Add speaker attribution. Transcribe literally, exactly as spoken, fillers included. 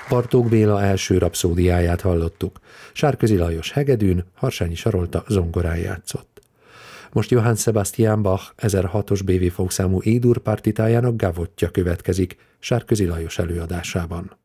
Speaker 1: Bartók Béla első rapszódiáját hallottuk. Sárközi Lajos hegedűn, Harsányi Sarolta zongorán játszott. Most Johann Sebastian Bach ezerhatos bé vé fogszámú E-dur partitájának gavottja következik Sárközi Lajos előadásában.